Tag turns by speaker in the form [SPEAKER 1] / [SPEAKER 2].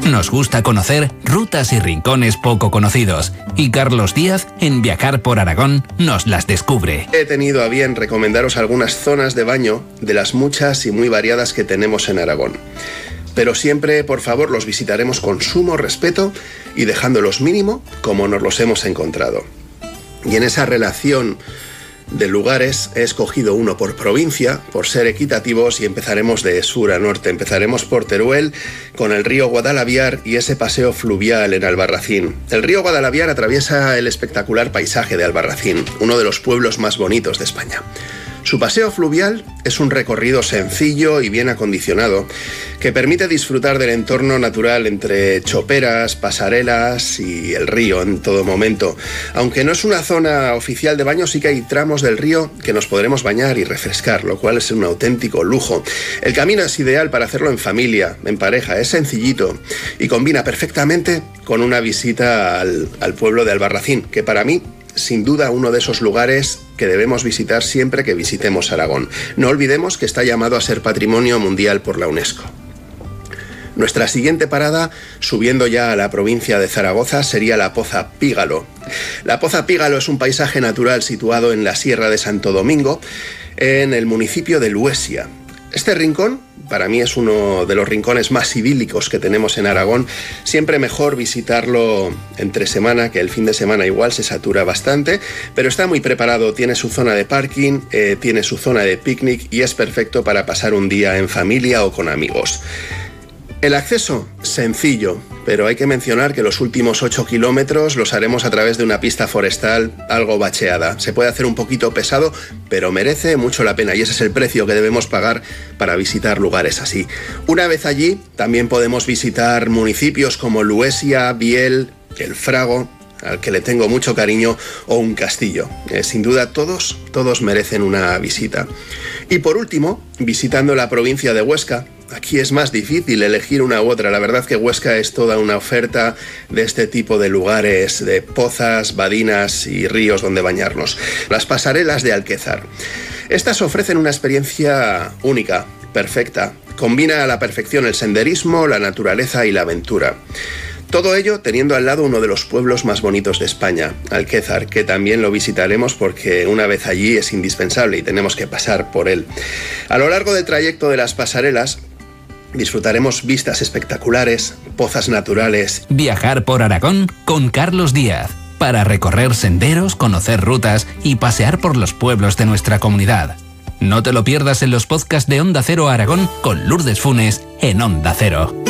[SPEAKER 1] Nos gusta conocer rutas y rincones poco conocidos, y Carlos Díaz, en Viajar por Aragón, nos las descubre.
[SPEAKER 2] He tenido a bien recomendaros algunas zonas de baño de las muchas y muy variadas que tenemos en Aragón. Pero siempre, por favor, los visitaremos con sumo respeto y dejándolos mínimo como nos los hemos encontrado. Y en esa relación de lugares he escogido uno por provincia, por ser equitativos, y empezaremos de sur a norte. Empezaremos por Teruel, con el río Guadalaviar y ese paseo fluvial en Albarracín. El río Guadalaviar atraviesa el espectacular paisaje de Albarracín, uno de los pueblos más bonitos de España. Su paseo fluvial es un recorrido sencillo y bien acondicionado que permite disfrutar del entorno natural entre choperas, pasarelas y el río en todo momento. Aunque no es una zona oficial de baño, sí que hay tramos del río que nos podremos bañar y refrescar, lo cual es un auténtico lujo. El camino es ideal para hacerlo en familia, en pareja, es sencillito y combina perfectamente con una visita al pueblo de Albarracín, que para mí, sin duda, uno de esos lugares que debemos visitar siempre que visitemos Aragón. No olvidemos que está llamado a ser Patrimonio Mundial por la UNESCO. Nuestra siguiente parada, subiendo ya a la provincia de Zaragoza, sería la Poza Pígalo. La Poza Pígalo es un paisaje natural situado en la Sierra de Santo Domingo, en el municipio de Luesia. Este rincón, para mí, es uno de los rincones más idílicos que tenemos en Aragón. Siempre mejor visitarlo entre semana, que el fin de semana igual se satura bastante, pero está muy preparado, tiene su zona de parking, tiene su zona de picnic y es perfecto para pasar un día en familia o con amigos. El acceso, sencillo, pero hay que mencionar que los últimos 8 kilómetros los haremos a través de una pista forestal algo bacheada. Se puede hacer un poquito pesado, pero merece mucho la pena y ese es el precio que debemos pagar para visitar lugares así. Una vez allí, también podemos visitar municipios como Luesia, Biel, El Frago, al que le tengo mucho cariño, o un castillo. Sin duda todos merecen una visita. Y por último, visitando la provincia de Huesca. Aquí es más difícil elegir una u otra. La verdad que Huesca es toda una oferta de este tipo de lugares, de pozas, badinas y ríos donde bañarnos. Las pasarelas de Alquézar. Estas ofrecen una experiencia única, perfecta. Combina a la perfección el senderismo, la naturaleza y la aventura. Todo ello teniendo al lado uno de los pueblos más bonitos de España, Alquézar, que también lo visitaremos porque una vez allí es indispensable y tenemos que pasar por él. A lo largo del trayecto de las pasarelas, disfrutaremos vistas espectaculares, pozas naturales.
[SPEAKER 1] Viajar por Aragón con Carlos Díaz, para recorrer senderos, conocer rutas y pasear por los pueblos de nuestra comunidad. No te lo pierdas en los podcasts de Onda Cero Aragón con Lourdes Funes en Onda Cero.